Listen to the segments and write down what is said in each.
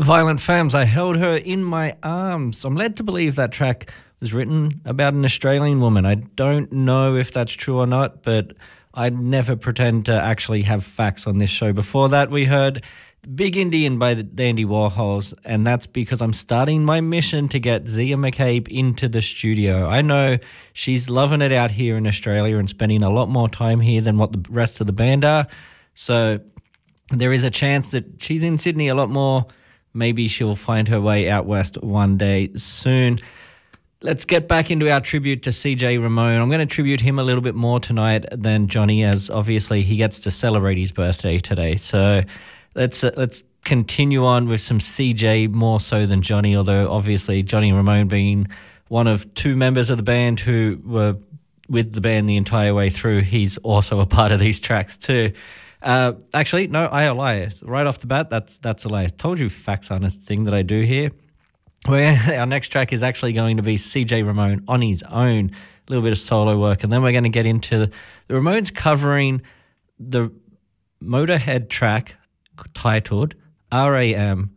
Violent Femmes, I held her in my arms. I'm led to believe that track was written about an Australian woman. I don't know if that's true or not, but I'd never pretend to actually have facts on this show. Before that, we heard Big Indian by the Dandy Warhols, and that's because I'm starting my mission to get Zia McCabe into the studio. I know she's loving it out here in Australia and spending a lot more time here than what the rest of the band are. So there is a chance that she's in Sydney a lot more. Maybe she'll find her way out west one day soon. Let's get back into our tribute to CJ Ramone. I'm going to tribute him a little bit more tonight than Johnny, as obviously he gets to celebrate his birthday today. So let's continue on with some CJ more so than Johnny, although obviously Johnny Ramone being one of two members of the band who were with the band the entire way through, he's also a part of these tracks too. Actually, no, I lie. Right off the bat, that's a lie. I told you facts aren't a thing that I do here. Our next track is actually going to be CJ Ramone on his own, a little bit of solo work, and then we're going to get into the Ramones covering the Motorhead track titled Ramones.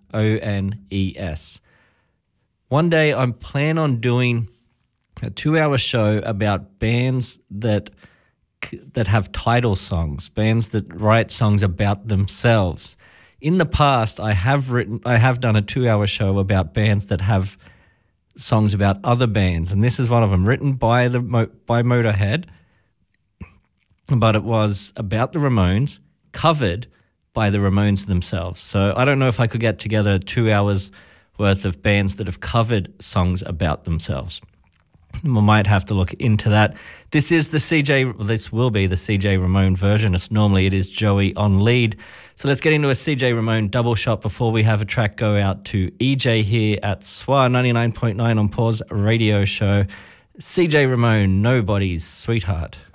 One day I plan on doing a 2-hour show about bands that have title songs, bands that write songs about themselves. In the past, I have done a 2-hour show about bands that have songs about other bands, and this is one of them, written by Motorhead, but it was about the Ramones, covered by the Ramones themselves. So I don't know if I could get together 2 hours worth of bands that have covered songs about themselves. We might have to look into that. This will be the CJ Ramone version. Normally it is Joey on lead. So let's get into a CJ Ramone double shot before we have a track go out to EJ here at SWA 99.9 on Pause Radio Show. CJ Ramone, Nobody's Sweetheart.